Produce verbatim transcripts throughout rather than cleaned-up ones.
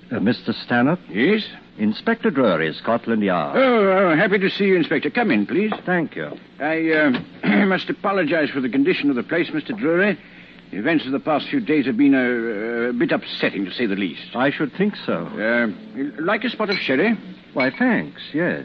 Uh, Mister Stanhope? Yes? Inspector Drury, Scotland Yard. Oh, oh, happy to see you, Inspector. Come in, please. Thank you. I uh, must apologize for the condition of the place, Mister Drury. The events of the past few days have been a, a bit upsetting, to say the least. I should think so. Uh, like a spot of sherry? Why, thanks, yes.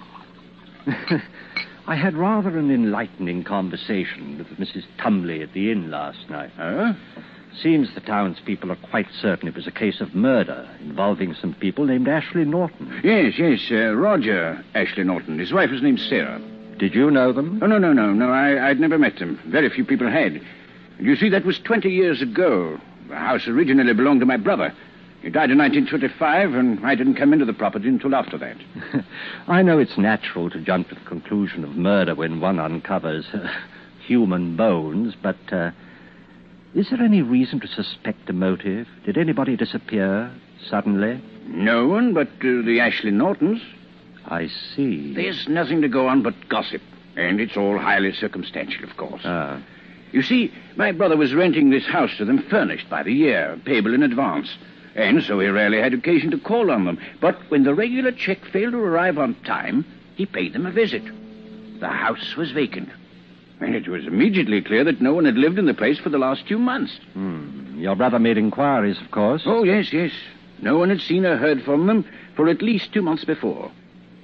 I had rather an enlightening conversation with Missus Tumley at the inn last night. Oh? Seems the townspeople are quite certain it was a case of murder involving some people named Ashley Norton. Yes, yes, uh, Roger Ashley Norton. His wife was named Sarah. Did you know them? Oh, no, no, no, no. I, I'd never met them. Very few people had. You see, that was twenty years ago. The house originally belonged to my brother. He died in nineteen twenty-five, and I didn't come into the property until after that. I know it's natural to jump to the conclusion of murder when one uncovers uh, human bones, but uh, is there any reason to suspect a motive? Did anybody disappear suddenly? No one but uh, the Ashley Nortons. I see. There's nothing to go on but gossip, and it's all highly circumstantial, of course. Ah. You see, my brother was renting this house to them furnished by the year, payable in advance. And so he rarely had occasion to call on them. But when the regular check failed to arrive on time, he paid them a visit. The house was vacant. And it was immediately clear that no one had lived in the place for the last two months. Hmm. Your brother made inquiries, of course. Oh, yes, yes. No one had seen or heard from them for at least two months before.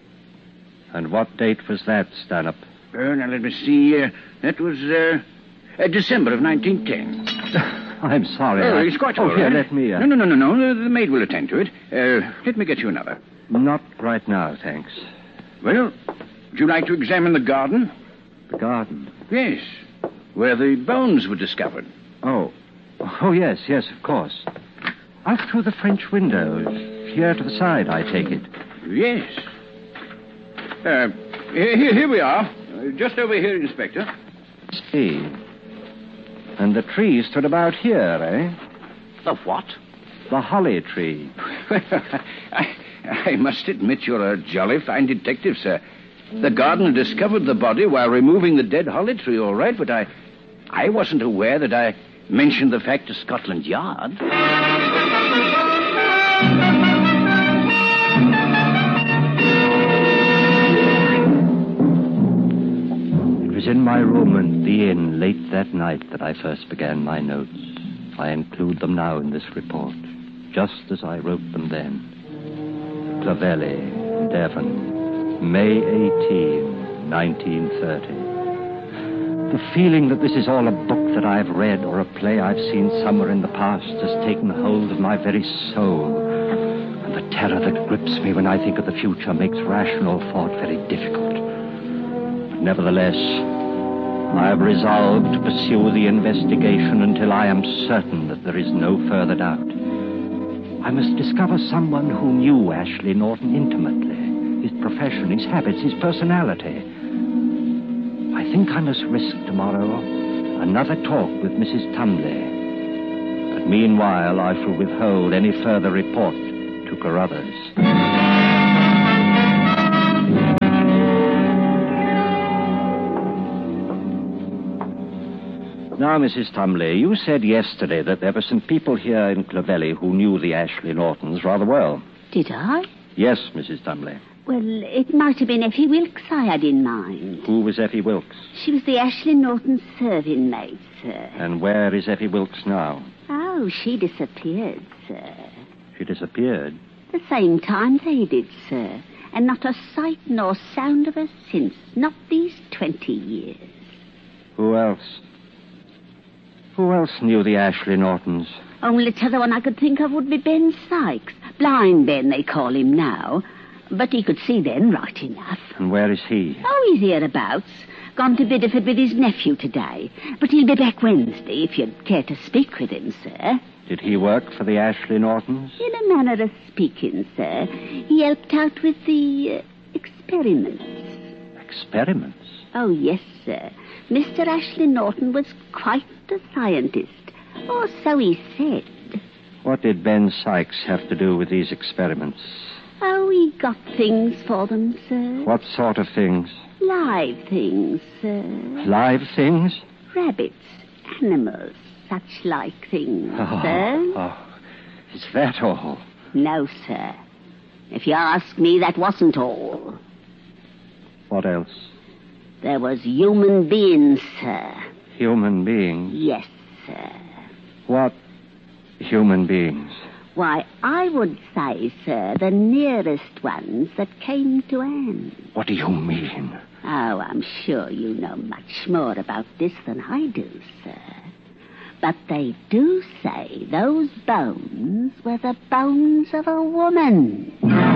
And what date was that, Stanhope? Uh, now, let me see. Uh, that was uh, uh, December of nineteen ten. I'm sorry. Oh, I... it's quite oh, all right. Here, let me... Uh... No, no, no, no, no. The, the maid will attend to it. Uh, let me get you another. Not right now, thanks. Well, would you like to examine the garden? The garden? Yes. Where the bones were discovered. Oh. Oh, yes, yes, of course. Out through the French windows. Here to the side, I take it. Yes. Uh, here, here we are. Uh, just over here, Inspector. See. And the tree stood about here, eh? The what? The holly tree. I, I must admit you're a jolly fine detective, sir. The gardener discovered the body while removing the dead holly tree, all right, but I, I wasn't aware that I mentioned the fact to Scotland Yard. It was in my room at the inn late that night that I first began my notes. I include them now in this report, just as I wrote them then. Clovelly, Devon, May eighteenth, nineteen thirty. The feeling that this is all a book that I've read or a play I've seen somewhere in the past has taken hold of my very soul. And the terror that grips me when I think of the future makes rational thought very difficult. But nevertheless, I have resolved to pursue the investigation until I am certain that there is no further doubt. I must discover someone who knew Ashley Norton intimately, his profession, his habits, his personality. I think I must risk tomorrow another talk with Missus Tumley. But meanwhile, I shall withhold any further report to Carruthers. Now, Missus Tumley, you said yesterday that there were some people here in Clovelly who knew the Ashley Nortons rather well. Did I? Yes, Missus Tumley. Well, it might have been Effie Wilkes I had in mind. Who was Effie Wilkes? She was the Ashley Norton serving maid, sir. And where is Effie Wilkes now? Oh, she disappeared, sir. She disappeared? The same time they did, sir. And not a sight nor sound of her since. Not these twenty years. Who else? Who else knew the Ashley Nortons? Only t'other one I could think of would be Ben Sykes. Blind Ben, they call him now. But he could see then right enough. And where is he? Oh, he's hereabouts. Gone to Bideford with his nephew today. But he'll be back Wednesday, if you'd care to speak with him, sir. Did he work for the Ashley Nortons? In a manner of speaking, sir. He helped out with the uh, experiments. Experiments? Oh, yes, sir. Mister Ashley Norton was quite a scientist. Or so he said. What did Ben Sykes have to do with these experiments? Oh, he got things for them, sir. What sort of things? Live things, sir. Live things? Rabbits, animals, such like things, oh, sir. Oh, is that all? No, sir. If you ask me, that wasn't all. What else? There was human beings, sir. Human beings? Yes, sir. What human beings? Why, I would say, sir, the nearest ones that came to Anne. What do you mean? Oh, I'm sure you know much more about this than I do, sir. But they do say those bones were the bones of a woman.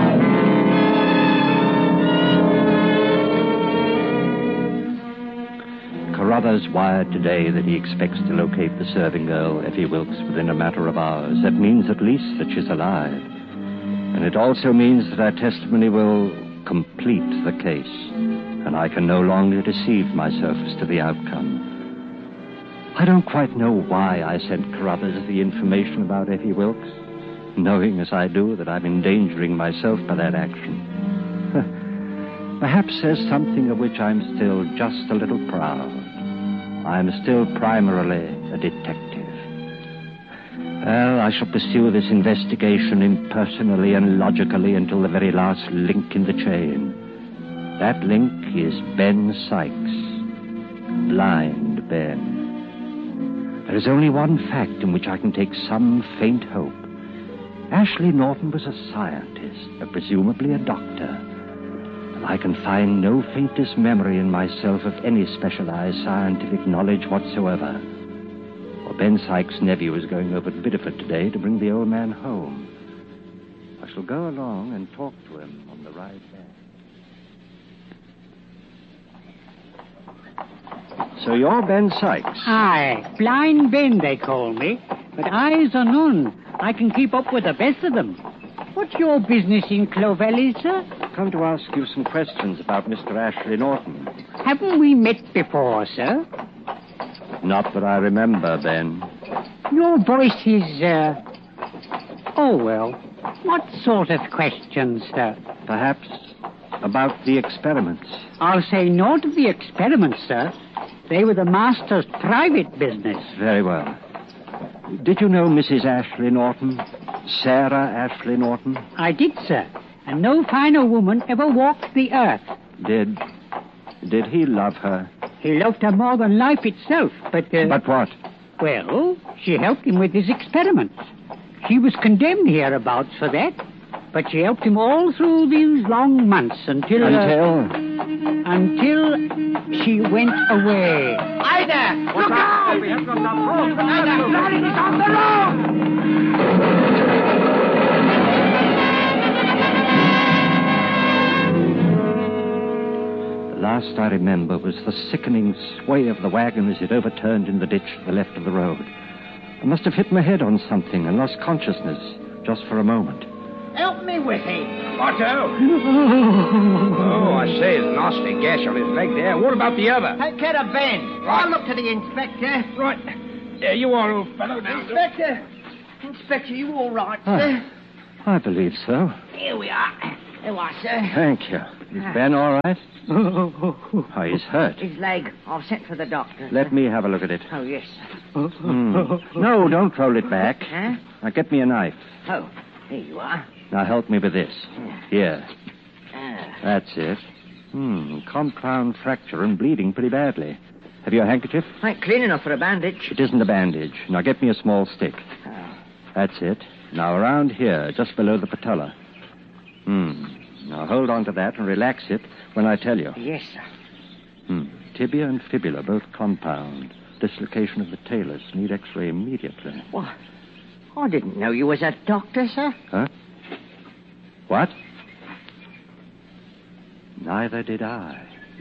Carruthers wired today that he expects to locate the serving girl, Effie Wilkes, within a matter of hours. That means at least that she's alive. And it also means that our testimony will complete the case, and I can no longer deceive myself as to the outcome. I don't quite know why I sent Carruthers the information about Effie Wilkes, knowing as I do that I'm endangering myself by that action. Perhaps there's something of which I'm still just a little proud. I'm still primarily a detective. Well, I shall pursue this investigation impersonally and logically until the very last link in the chain. That link is Ben Sykes. Blind Ben. There is only one fact in which I can take some faint hope. Ashley Norton was a scientist, uh, presumably a doctor. And I can find no faintest memory in myself of any specialized scientific knowledge whatsoever. For Ben Sykes' nephew is going over to Bideford today to bring the old man home. I shall go along and talk to him on the ride back. So you're Ben Sykes? Aye, Blind Ben, they call me. But eyes are none. I can keep up with the best of them. What's your business in Clovelly, sir? Come to ask you some questions about Mister Ashley Norton. Haven't we met before, sir? Not that I remember, Ben. Your voice is, uh... Oh, well. What sort of questions, sir? Perhaps about the experiments. I'll say no to the experiments, sir. They were the master's private business. Very well. Did you know Missus Ashley Norton? Sarah Ashley Norton? I did, sir. And no finer woman ever walked the earth. Did... Did he love her? He loved her more than life itself, but... Uh, But what? Well, she helped him with his experiments. She was condemned hereabouts for that, but she helped him all through these long months until... Until? Uh, until she went away. Ida! Look out! We have got the road! Ida! Blood is on the road! The last I remember was the sickening sway of the wagon as it overturned in the ditch to the left of the road. I must have hit my head on something and lost consciousness just for a moment. Help me with him. Otto! Oh, I say, there's a nasty gash on his leg there. What about the other? Take care of Ben. Right. I'll look to the inspector. Right. There you are, old fellow. Now. Inspector. Inspector, you all right, Ah, sir? I believe so. Here we are. There you are, sir. Thank you. Is Ben all right? Oh, he's hurt. His leg. I've sent for the doctor. Let me have a look at it. Oh, yes, sir. Hmm. No, don't roll it back. Huh? Now get me a knife. Oh, here you are. Now help me with this. Here. Ah. That's it. Hmm. Compound fracture and bleeding pretty badly. Have you a handkerchief? Ain't clean enough for a bandage. It isn't a bandage. Now get me a small stick. Oh. That's it. Now around here, just below the patella. Hmm. Now hold on to that and relax it when I tell you. Yes, sir. Hmm. Tibia and fibula, both compound. Dislocation of the talus. Need x-ray immediately. What? I didn't know you was a doctor, sir. Huh? What? Neither did I.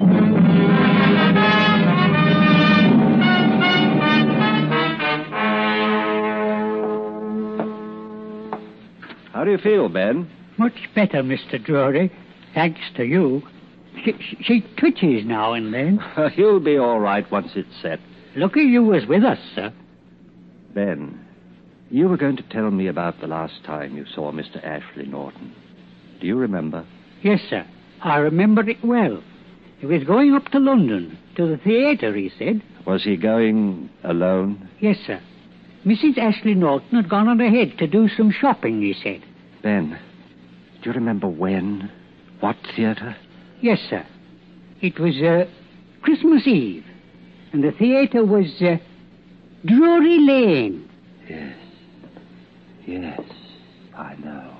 How do you feel, Ben? Much better, Mister Drury. Thanks to you. She, she twitches now and then. You'll be all right once it's set. Lucky you was with us, sir. Ben, you were going to tell me about the last time you saw Mister Ashley Norton. Do you remember? Yes, sir. I remember it well. He was going up to London, to the theatre, he said. Was he going alone? Yes, sir. Missus Ashley Norton had gone on ahead to do some shopping, he said. Ben, do you remember when? What theater? Yes, sir. It was uh, Christmas Eve, and the theater was uh, Drury Lane. Yes. Yes, I know.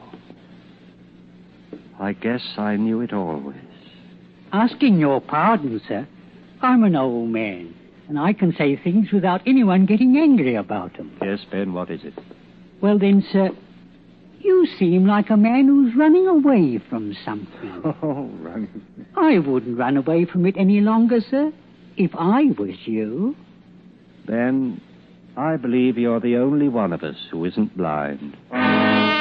I guess I knew it always. Asking your pardon, sir, I'm an old man, and I can say things without anyone getting angry about them. Yes, Ben, what is it? Well then, sir, you seem like a man who's running away from something. Oh, running. I wouldn't run away from it any longer, sir, if I was you. Ben, I believe you're the only one of us who isn't blind.